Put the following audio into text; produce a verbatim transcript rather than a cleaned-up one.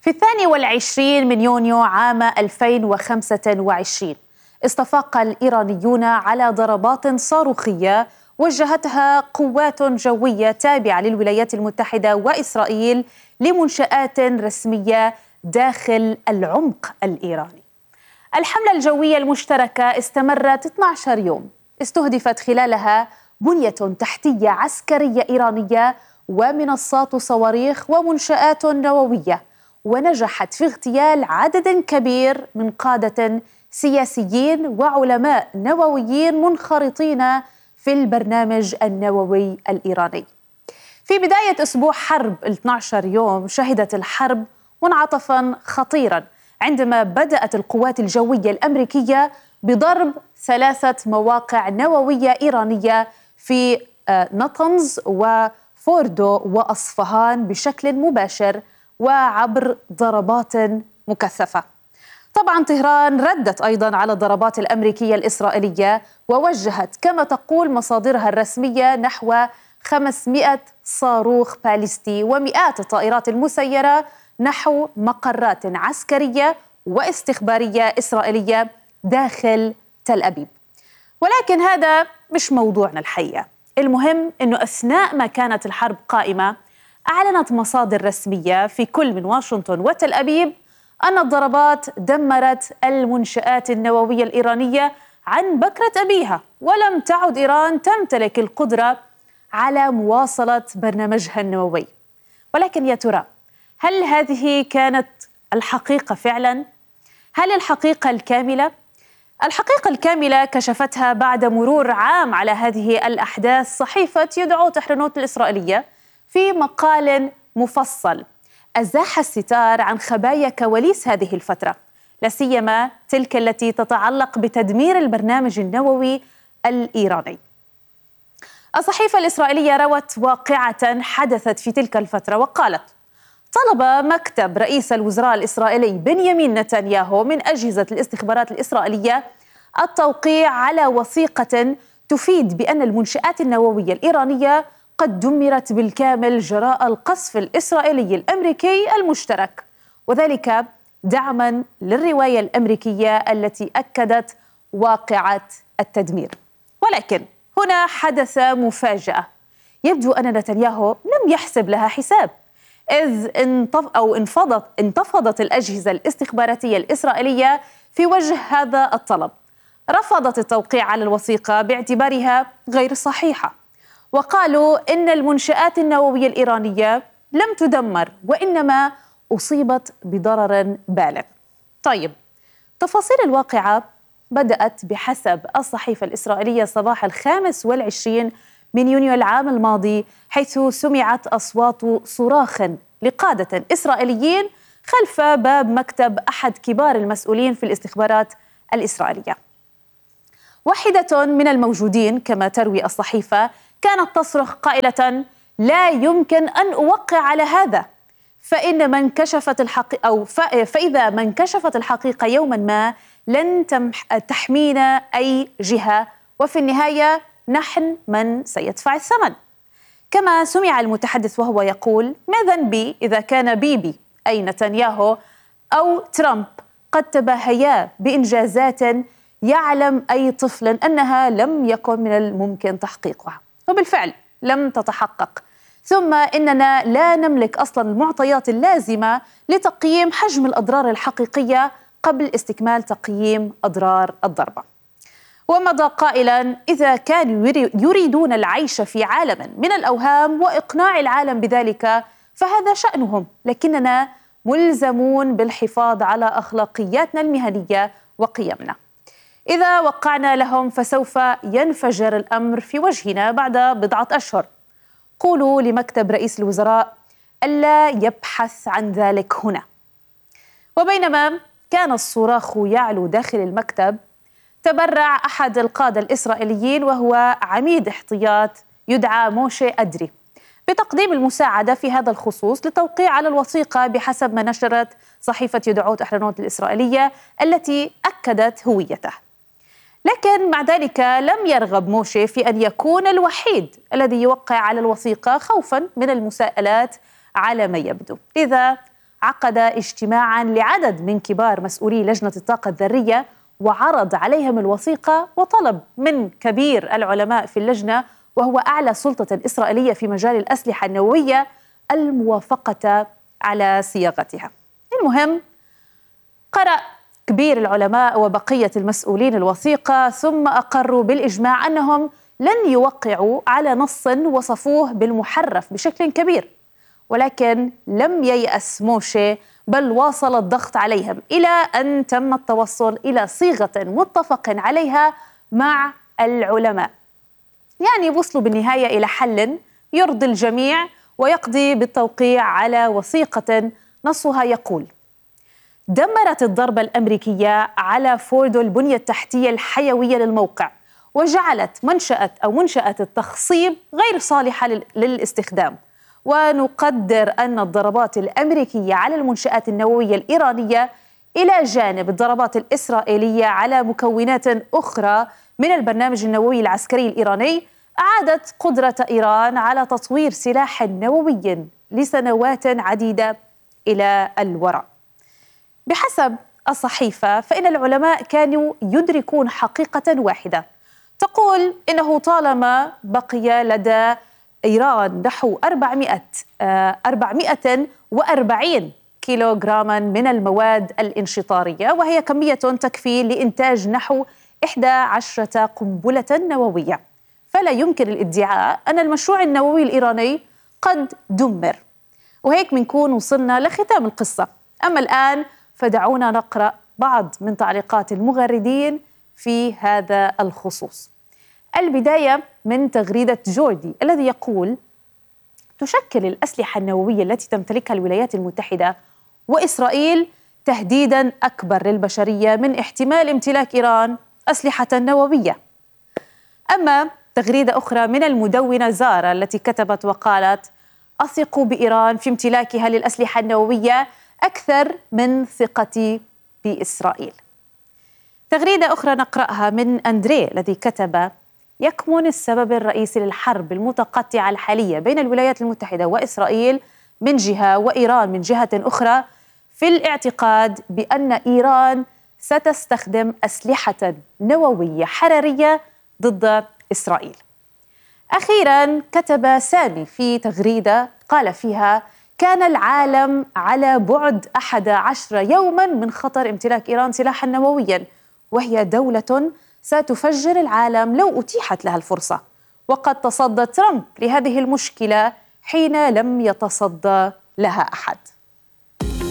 في الثاني والعشرين من يونيو عام ألفين وخمسة وعشرين استفاق الإيرانيون على ضربات صاروخية وجهتها قوات جوية تابعة للولايات المتحدة وإسرائيل لمنشآت رسمية داخل العمق الإيراني. الحملة الجوية المشتركة استمرت اثني عشر يوم، استهدفت خلالها بنية تحتية عسكرية إيرانية ومنصات صواريخ ومنشآت نووية، ونجحت في اغتيال عدد كبير من قادة سياسيين وعلماء نوويين منخرطين في البرنامج النووي الإيراني. في بداية أسبوع حرب ال اثني عشر يوم شهدت الحرب منعطفا خطيرا عندما بدأت القوات الجوية الأمريكية بضرب ثلاثة مواقع نووية إيرانية في نطنز وفوردو وأصفهان بشكل مباشر وعبر ضربات مكثفة. طبعا طهران ردت أيضا على الضربات الأمريكية الإسرائيلية ووجهت كما تقول مصادرها الرسمية نحو خمسمائة صاروخ باليستي ومئات الطائرات المسيرة نحو مقرات عسكرية واستخبارية إسرائيلية داخل تل أبيب. ولكن هذا مش موضوعنا الحقيقة. المهم أنه أثناء ما كانت الحرب قائمة أعلنت مصادر رسمية في كل من واشنطن وتل أبيب أن الضربات دمرت المنشآت النووية الإيرانية عن بكرة أبيها، ولم تعد إيران تمتلك القدرة على مواصلة برنامجها النووي. ولكن يا ترى هل هذه كانت الحقيقة فعلا؟ هل الحقيقة الكاملة؟ الحقيقة الكاملة كشفتها بعد مرور عام على هذه الأحداث صحيفة يدعوت أحرنوت الإسرائيلية في مقال مفصل أزاح الستار عن خبايا كواليس هذه الفترة، لا سيما تلك التي تتعلق بتدمير البرنامج النووي الإيراني. الصحيفة الإسرائيلية روت واقعة حدثت في تلك الفترة وقالت: طلب مكتب رئيس الوزراء الإسرائيلي بنيامين نتنياهو من أجهزة الاستخبارات الإسرائيلية التوقيع على وثيقة تفيد بأن المنشآت النووية الإيرانية قد دمرت بالكامل جراء القصف الإسرائيلي الأمريكي المشترك، وذلك دعما للرواية الأمريكية التي أكدت واقعة التدمير. ولكن هنا حدث مفاجأة، يبدو أن نتنياهو لم يحسب لها حساب، إذ انتف أو انفضت انتفضت الأجهزة الاستخباراتية الإسرائيلية في وجه هذا الطلب. رفضت التوقيع على الوثيقة باعتبارها غير صحيحة، وقالوا إن المنشآت النووية الإيرانية لم تدمر وإنما أصيبت بضرر بالغ. طيب، تفاصيل الواقعة بدأت بحسب الصحيفة الإسرائيلية صباح الخامس والعشرين من يونيو العام الماضي، حيث سمعت أصوات صراخ لقادة إسرائيليين خلف باب مكتب أحد كبار المسؤولين في الاستخبارات الإسرائيلية. واحدة من الموجودين كما تروي الصحيفة كانت تصرخ قائلة: لا يمكن أن أوقع على هذا، فإن من كشفت الحقيقة أو فإذا من كشفت الحقيقة يوما ما لن تحمينا أي جهة، وفي النهاية نحن من سيدفع الثمن. كما سمع المتحدث وهو يقول: ما ذنبي إذا كان بيبي أي نتنياهو أو ترامب قد تباهيا بإنجازات يعلم أي طفل أنها لم يكن من الممكن تحقيقها، وبالفعل لم تتحقق. ثم إننا لا نملك أصلا المعطيات اللازمة لتقييم حجم الأضرار الحقيقية قبل استكمال تقييم أضرار الضربة. ومضى قائلا: إذا كانوا يريدون العيش في عالم من الأوهام وإقناع العالم بذلك فهذا شأنهم، لكننا ملزمون بالحفاظ على أخلاقياتنا المهنية وقيمنا. إذا وقعنا لهم فسوف ينفجر الأمر في وجهنا بعد بضعة أشهر. قولوا لمكتب رئيس الوزراء ألا يبحث عن ذلك هنا. وبينما كان الصراخ يعلو داخل المكتب، تبرع أحد القادة الإسرائيليين وهو عميد احتياط يدعى موشي أدري بتقديم المساعدة في هذا الخصوص لتوقيع على الوثيقة بحسب ما نشرت صحيفة يدعوت أحرنوت الإسرائيلية التي أكدت هويته. لكن مع ذلك لم يرغب موشي في أن يكون الوحيد الذي يوقع على الوثيقة خوفا من المساءلات على ما يبدو. لذا عقد اجتماعا لعدد من كبار مسؤولي لجنة الطاقة الذرية، وعرض عليهم الوثيقة وطلب من كبير العلماء في اللجنة، وهو أعلى سلطة إسرائيلية في مجال الأسلحة النووية، الموافقة على صياغتها. المهم، قرأ كبير العلماء وبقية المسؤولين الوثيقة، ثم أقروا بالإجماع أنهم لن يوقعوا على نص وصفوه بالمحرف بشكل كبير، ولكن لم ييأس موشي، بل واصل الضغط عليهم إلى أن تم التوصل إلى صيغة متفق عليها مع العلماء. يعني وصلوا بالنهاية إلى حل يرضي الجميع ويقضي بالتوقيع على وثيقة نصها يقول: دمرت الضربة الأمريكية على فوردو البنية التحتية الحيوية للموقع، وجعلت منشأة أو منشأة التخصيب غير صالحة للاستخدام، ونقدر أن الضربات الأمريكية على المنشآت النووية الإيرانية إلى جانب الضربات الإسرائيلية على مكونات أخرى من البرنامج النووي العسكري الإيراني أعادت قدرة إيران على تطوير سلاح نووي لسنوات عديدة إلى الوراء. بحسب الصحيفة، فإن العلماء كانوا يدركون حقيقة واحدة تقول إنه طالما بقي لدى إيران نحو أربعمائة وأربعين كيلوغراما من المواد الانشطارية، وهي كمية تكفي لإنتاج نحو إحدى عشرة قنبلة نووية، فلا يمكن الادعاء أن المشروع النووي الإيراني قد دمر. وهيك بنكون وصلنا لختام القصة. أما الآن فدعونا نقرأ بعض من تعليقات المغردين في هذا الخصوص. البداية من تغريدة جوردي الذي يقول: تشكل الأسلحة النووية التي تمتلكها الولايات المتحدة وإسرائيل تهديداً أكبر للبشرية من احتمال امتلاك إيران أسلحة نووية. أما تغريدة أخرى من المدونة زارا التي كتبت وقالت: أثق بإيران في امتلاكها للأسلحة النووية أكثر من ثقتي بإسرائيل. تغريدة أخرى نقرأها من أندريه الذي كتب: يكمن السبب الرئيسي للحرب المتقطعة الحالية بين الولايات المتحدة وإسرائيل من جهة وإيران من جهة أخرى في الاعتقاد بأن إيران ستستخدم أسلحة نووية حرارية ضد إسرائيل. أخيراً كتب سامي في تغريدة قال فيها: كان العالم على بعد أحد عشر يوماً من خطر امتلاك إيران سلاحاً نووياً، وهي دولة ستفجر العالم لو أتيحت لها الفرصة، وقد تصدى ترامب لهذه المشكلة حين لم يتصدى لها أحد.